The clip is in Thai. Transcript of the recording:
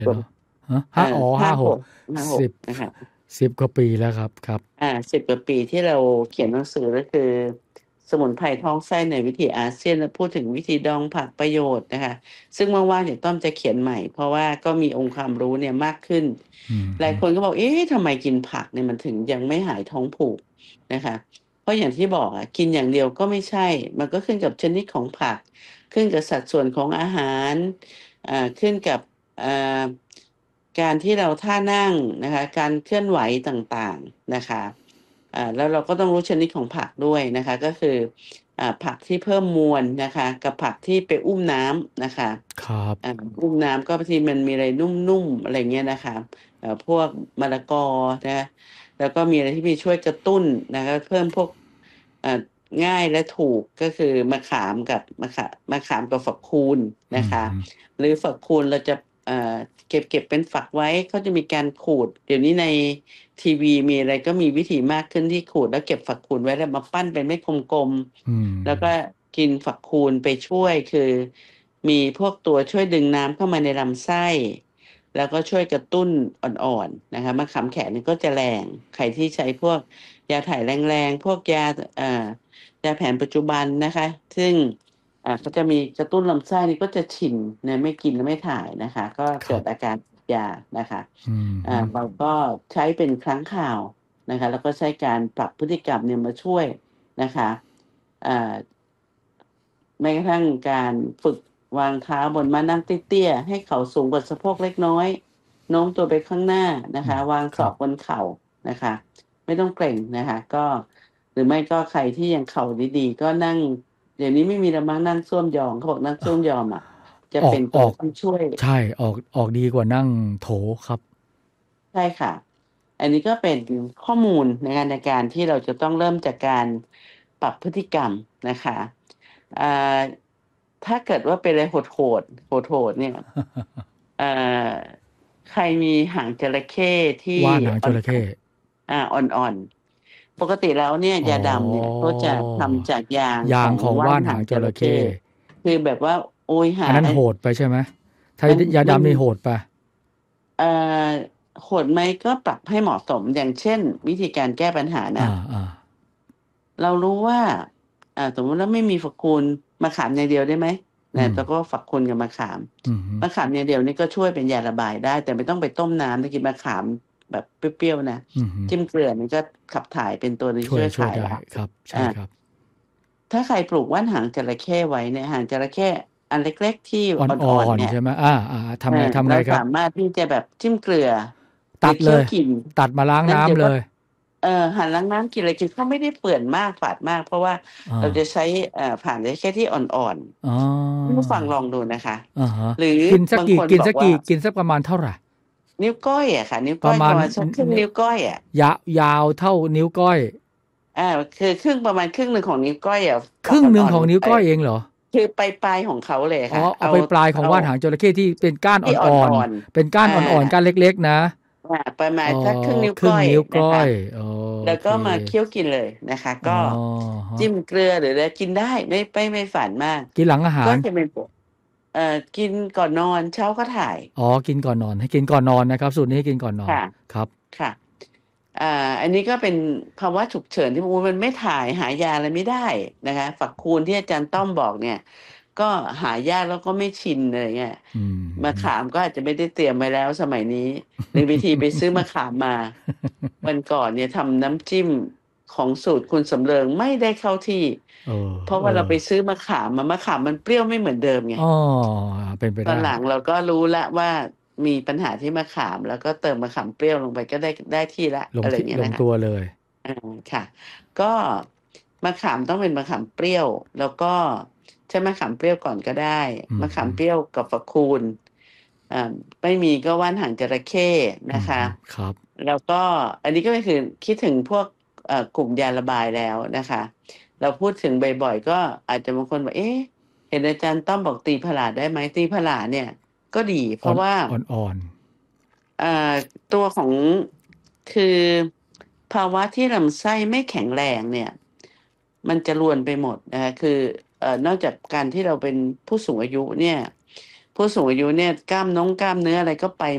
เดี๋ยวกว่าเนาะฮะอ่าห้าหก 56 สิบนะคะกว่าปีแล้วครับครับ 10 กว่าปีที่เราเขียนหนังสือก็คือสมุนไพรท้องไส้ในวิถีอาเซียนและพูดถึงวิธีดองผักประโยชน์นะคะซึ่งว่างๆเดี๋ยวต้อมจะเขียนใหม่เพราะว่าก็มีองค์ความรู้เนี่ยมากขึ้นอืมหลายคนก็บอกเอ๊ะทำไมกินผักเนี่ยมันถึงยังไม่หายท้องผูกนะคะเพราะอย่างที่บอกกินอย่างเดียวก็ไม่ใช่มันก็ขึ้นกับชนิดของผักขึ้นกับสัดส่วนของอาหารขึ้นกับอ่าการที่เราท่านั่งนะคะการเคลื่อนไหวต่างๆนะคะแล้วเราก็ต้องรู้ชนิดของผักด้วยนะคะก็คือผักที่เพิ่มมวลนะคะกับผักที่ไปอุ้มน้ำนะคะครับอุ้มน้ำก็บางทีมันมีอะไรนุ่มๆอะไรเงี้ยนะคะพวกมะละกอนะแล้วก็มีอะไรที่มีช่วยกระตุ้นนะคะเพิ่มพวกเอ่อง่ายและถูกก็คือมะขามกับฝักคูนนะคะหรือฝักคูนเราจะเก็บเป็นฝักไว้เขาจะมีการขูดเดี๋ยวนี้ในทีวีมีอะไรก็มีวิธีมากขึ้นที่ขูดแล้วเก็บฝักคูนไว้แล้วมาปั้นเป็นเม็ดกลมๆแล้วก็กินฝักคูนไปช่วยคือมีพวกตัวช่วยดึงน้ำเข้ามาในลำไส้แล้วก็ช่วยกระตุ้นอ่อนๆนะคะมะขามแขกนี่ก็จะแรงใครที่ใช้พวกยาถ่ายแรงๆพวกยาแผนปัจจุบันนะคะซึ่งก็จะมีกระตุ้นลำไส้นี่ก็จะชินเนี่ยไม่กินแล้วไม่ถ่ายนะคะก็ครัเกิบดอาการติดยานะคะอืมเราก็ใช้เป็นครั้งคราวนะคะแล้วก็ใช้การปรับพฤติกรรมเนี่ยมาช่วยนะคะอ่าแม้กระทั่งการฝึกวางเท้าบนม้านั่งเตี้ยๆให้เขาสูงกว่าสะโพกเล็กน้อยโน้มตัวไปข้างหน้านะคะวางครับศอกบนเข่านะคะไม่ต้องเกร็งนะคะก็หรือไม่ก็ใครที่ยังเข่าดีๆก็นั่งเดี๋ยวนี้ไม่มีแล้วมั้งนั่งส้วมยองเขาบอกนั่งส้วมยอมจะออกเป็นตัวออกที่ช่วยใช่ออกดีกว่านั่งโถครับใช่ค่ะอันนี้ก็เป็นข้อมูลในการที่เราจะต้องเริ่มจากการปรับพฤติกรรมนะคะอ่าถ้าเกิดว่าเป็นอะไรโหดเนี่ยเอ่อใครมีหางจระเข้ที่ว่านหางจอ่อนระเข้อ่อนๆปกติแล้วเนี่ยอ๋อยาดำเนี่ยเขาจะทำจากยางยางของของว่านหาว่านหางงจระเข้จระเข้คือแบบว่าโอยหาอันนั้นโหดไปใช่ไหมถ้ามันยามันดำนี่โหดไปเอ่อโหดไหมก็ปรับให้เหมาะสมอย่างเช่นวิธีการแก้ปัญหานะอ่าเรารู้ว่าสมมติว่าไม่มีฝักคูณมะขามอย่างเดียวได้ไหมนะแล้วก็ฝักคูณกับมะขามอืมมะขามอย่างเดียวนี่ก็ช่วยเป็นยาระบายได้ แต่ไม่ต้องไปต้มน้ำถ้ากินมะขามแบบเปรี้ยวๆนะอืมจิ้มเกลือนี่ก็ขับถ่ายเป็นตัวที่ช่วยช่วยได้ถ่ายละครับใช่อ่าครับถ้าใครปลูกว่านหางจระเข้ไว้เนี่ยหางจระเข้อันเล็กๆที่อ่อ่อนๆเนี่ยอนๆใช่ไหมทำเราไงครับสามารถที่จะแบบจิ้มเกลือหรือตัดเลยเคี่ยวกลิ่นตัดมาล้างแล้วเดี๋ยวก็น้ำเลยหั่นล้างน้ำกินอะไรกินเขาไม่ได้เปื่อนมากฝาดมากเพราะว่าอ่าเราจะใช้ผ่านได้แค่ที่อ่อนอ๋อๆท่านผู้ฟังลองดูนะคะฮะหรือกินสักบางกี่กินคนบอกว่าสักกี่กินสักประมาณเท่าไหร่นิ้วก้อยค่ะนิ้วก้อยประมาณประมาณสักครึ่งนิ้วก้อยยาวเท่านิ้วก้อยอ่าคือประมาณครึ่งหนึ่งของนิ้วก้อยครึ่งหนึ่งฝักอ่อนของนิ้วๆก้อยเองเหรอคือปลายของเขาเลยอ๋อค่ะเอาไปปลายของว่านหางจระเข้ที่เป็นก้านที่อ่อ่อนอนๆเป็นก้าๆนอ่อนๆก้านเล็กๆนะประมาณอ๋อสักครึ่งนิ้วก้อยครึ่งนิ้วนะคะก้อยโอแล้วเคก็มาเคี่ยวกินเลยนะคะอ๋อก็ฮะจิ้มเกลือหรืออะไรกินได้ไม่ฝาดมากกินหลังอาหารก็จะเป็นกินก่อนนอนเช้าก็ถ่ายอ๋อกินก่อนนอนให้กินก่อนนอนนะครับสูตรนี้ให้กินก่อนนอนค่ะครับค่ะอันนี้ก็เป็นภาวะฉุกเฉินที่มันไม่ถ่ายหายาอะไรไม่ได้นะคะฝักคูณที่อาจารย์ต้อมบอกเนี่ยก็หายากแล้วก็ไม่ชินอะไรเงี้ยอืมะมขามก็อาจจะไม่ได้เตรียมไว้แล้วสมัยนี้หรือวิธีไปซื้อมะขามมา วันก่อนเนี่ยทำน้ำจิ้มของสูตรคุณสำเริงไม่ได้เข้าที่เออเพราะเออว่าเราไปซื้อมะขามมันเปรี้ยวไม่เหมือนเดิมไงอ๋อเป็นไปตอนได้หลังเราก็รู้แล้วว่ามีปัญหาที่มะขามแล้วก็เติมมะขามเปรี้ยวลงไปก็ได้ที่ละอะไรเงี้ยลงนะคะตัวเลยค่ะก็มะขามต้องเป็นมะขามเปรี้ยวแล้วก็ใช้มะขามเปรี้ยวก่อนก็ได้อืมมะขามเปรี้ยวกับฝักคูนอ่าไม่มีก็ว่านหางจระเข้อืมนะคะครับแล้วก็อันนี้ก็คือคิดถึงพวกกลุ่มยาระบายแล้วนะคะเราพูดถึงบ่อยๆก็อาจจะบางคนบอกเอ๊ะเห็นอาจารย์ต้อมบอกตีผลาดได้ไหมตีผลาดเนี่ยก็ดีเพอ่อนราะว่าอ่อนเอ่อตัวของคือภาวะที่ลำไส้ไม่แข็งแรงเนี่ยมันจะรวนไปหมดนะคะคือนอกจากการที่เราเป็นผู้สูงอายุเนี่ยผู้สูงอายุเนี่ยกล้ามเนื้ออะไรก็ไป